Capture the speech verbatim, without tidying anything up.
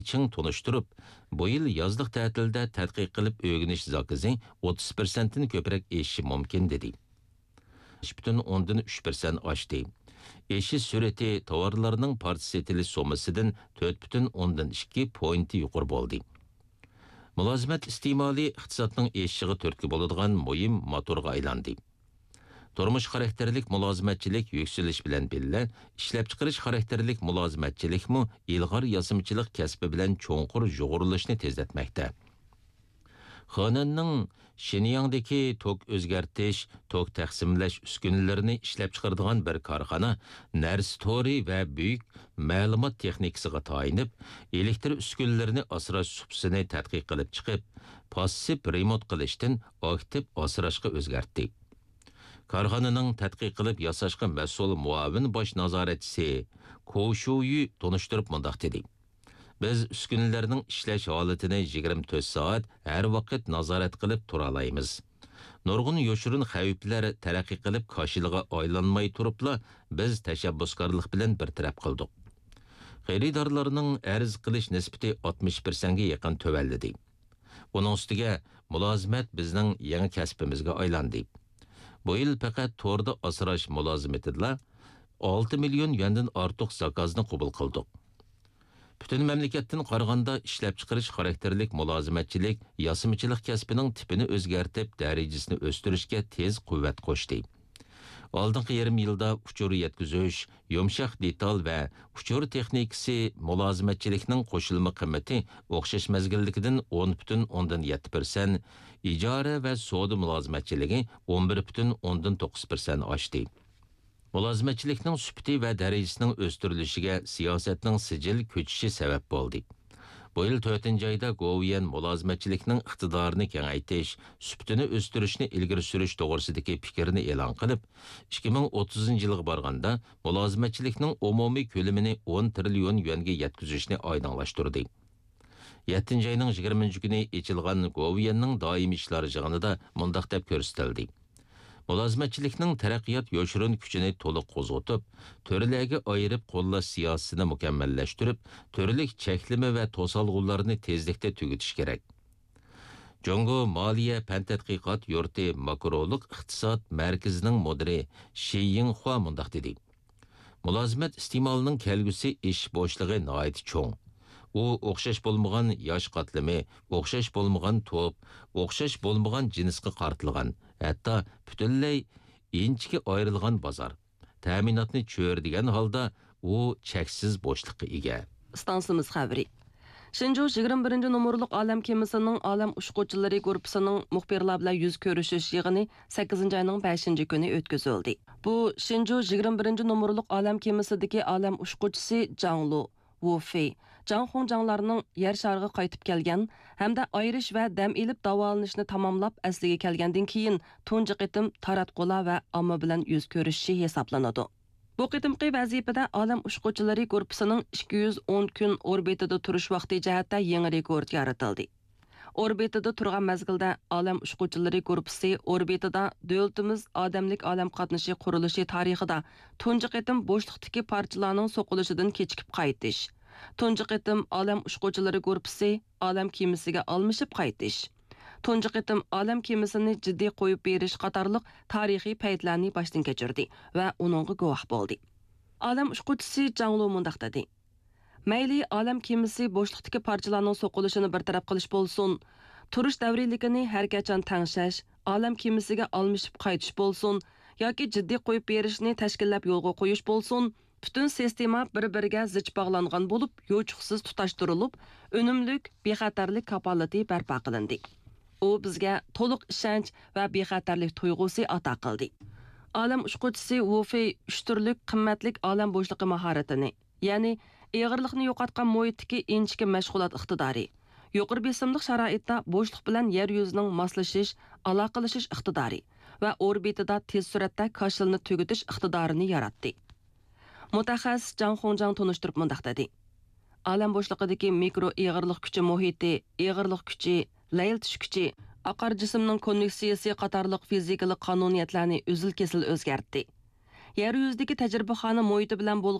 Çin tonuşturup, bu yıl yazlıq tətildə tədqiq qılıb öğüniş zakızı o'ttiz persentini köprək eşi mümkün dedi. besh butun o'ndan uch persent aşdı. Eşi süreti tovarlarının partisi etili somasidan to'rt butun o'ndan ikki pointi yuqur bo'ldi. Mülazimet istimali iqtisodning eşiği turtki bo'ladigan muhim motorga aylandi. Turmuş xarakterlik mülazimetçilik yükseliş bilen birlə, işlep çıkarış xarakterlik mülazimetçilik mu ilğar yazımçılık kəsbi bilen çoğunqur joğuruluşunu tezletmekte. Xananның Şiniyangdaki tok özgertiş, tok təqsimləş üskünlərini işlep çıkardıgan bir karxana, Nərsi tori və büyük məlumat texnikasiga tayinib, elektr üskünlərini asraş subsini tədqiq qilib çıqıb, passiv remont qilishdan aktiv asrashga özgertdi. Karxananing tədqiq qilib yasashga mas'ul muavin bosh nazoratchisi Koşuyu tonuşturib mundaq dedi. Biz üskünlərinin işləş halatını yigirma to'rt soat hər vaqt nazorat qilib tura alaymiz. Nurgun yoshurun xavflar taraqqiy qilib qaşılığa aylanmay turibla biz tashabbuskorlik bilan bir taraf qildik. Xaridorlarning arz qilish nisbati oltmish persentga yaqin tövəllidi. Bunun ustiga mulozimat bizning yangi kasbimizga aylandi. Bu yil faqat torda asrash mulozimatida olti million yuandan ortiq zakozni qabul qildik. Bütün memlekettin qaraganda işlep çıkarış xarakterlik mülazimetçilik, yasımçılık kəsbinin tipini özgertip, derecesini östürüşke tez kuvvet koşdu. Aldınqı yarım yılda uçur yetküzüş, yumşaq detal ve uçur texnikisi mülazimetçiliknin qoşulma kıymeti oxşaş mezgillikidin on butun o'ndan yetti persent, icare ve soğudu mülazimetçiligi on bir butun o'ndan to'qqiz persent aşdı. Mülazimetçilikning süpti ve derecesinin östürülüşüge siyasetning sicil köçüşü sebep oldu. Bu yıl to'rtinchi ayda Goviyen mülazimetçilikning iqtidorini kengaytish, süptini östürüşünü ilgiri sürüş doğrusidagi fikrini e'lon qilib, ikki ming o'ttizinchi yilga borganda mülazimetçilikning umumiy ko'lamini o'n trillion yuanga yetkazishni oydinlashtirdi. yettinchi ayning yigirmanchi kuni echilgan Goviyenning doimiy ishlar yig'inida mundaq deb ko'rsatildi. Mülazimetçilikning taraqqiyot yoshurun kuchini to'liq qo'zg'atib, to'rlarga ayirib qo'llash siyosatini mukammallashtirib, to'rlik cheklimi va to'solg'ularni tezlikda tugutish kerak. Jongo Moliya fan tadqiqot yurti makroluk iqtisod markazining mudiri Shi Yinghua mundaq dedi. Mülazimet istimolining kelgusi ish bo'shlig'i nihoyat cho'ng. U o'xshash bo'lmagan yosh qatlami, o'xshash bo'lmagan to'p, o'xshash bo'lmagan jinsga qartilgan, hatto butunlay inchga ayrilgan bozor. Ta'minotni cho'rdigan holda u cheksiz bo'shliqqa ega. Stansimiz xabari. Shinju yigirma birinchi numurliq olam kemisining olam ushquvchilari guruhining muxbirlar bilan yuz ko'rishish yig'ini sakkizinchi oyning beshinchi kuni o'tkazildi. Bu Shinju yigirma birinchi numurliq olam kemisidagi olam ushquvchisi Zhang Wu Fei, Zhang Hongzhanglarning yer shariga qaytib kelgan hamda ayrish va dam elib davolanishni tamomlab asliga kelgandan keyin tunji qitim taratqular va omma bilan yuz ko'rishishi hisoblanadi. Bu qitimqi vazifada olam ushquvchilari guruhining ikki yuz o'n kun orbitida turish vaqti jihatda yangi rekord yaratildi. Orbitida turgan mezgilda olam ushquvchilari guruhi orbitida davlatimiz odamlik olam qatnashi qurilishi tarixida tunji qitim bo'shliqdagi parchalarning so'qilishidan kechikib qaytish, tunji qitim olam ushquvchilari guruhi olam kemisiga almashib qaytish, tunji qitim olam kemisini jiddiy qo'yib berish qatorliq tarixiy paytlarni boshdan kechirdi va uningga guvoh bo'ldi. Olam ushquvchisi Zhang Lu mundaq dedi. Mayli olam kemisi bo'shliqdagi parchalarning so'qilishini bir taraf qilish bo'lsin, turish davriligini har qachon tangshash, olam kemisiga almashib qaytish bo'lsin yoki jiddiy qo'yib berishni tashkillab yo'lga qo'yish bo'lsin, butun sistema bir-biriga zich bog'langan bo'lib, yo'chiqsiz tutashtirilib, unumlik, bexatarlik kapolati barpo qilindi. U bizga to'liq ishonch va bexatarlik tuyg'usi ato qildi. Olam ushquvchisi Wu Fei uch turlik qimmatlik olam bo'shliqi mahoratini, ya'ni Eğirlikni yo'qotgan muhitdagi inchki mashg'ulot iqtidori, yuqori besimlik sharoitda bo'shliq bilan yer yuzining moslashish, aloqalashish iqtidori va orbitida tez suratda kashilni tugutish iqtidorini yaratdi. Mutaxassis Zhang Hongzhang tunishtirib mundaq dedi. Olam bo'shlig'idagi mikro eğirlik kuchi muhiti, eğirlik kuchi, layltish kuchi, aqar jismning konveksiyasi qatorliq fizikalik qonuniyatlarni uzil-kesil o'zgartdi. Yer yuzidagi tajribaxona muhiti bilan bo'lgan